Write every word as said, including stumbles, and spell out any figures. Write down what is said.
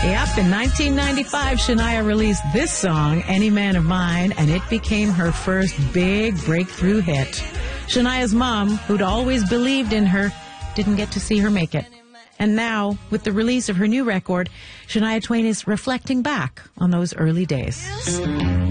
Yep, in nineteen ninety-five, Shania released this song, Any Man of Mine, and it became her first big breakthrough hit. Shania's mom, who'd always believed in her, didn't get to see her make it. And now, with the release of her new record, Shania Twain is reflecting back on those early days.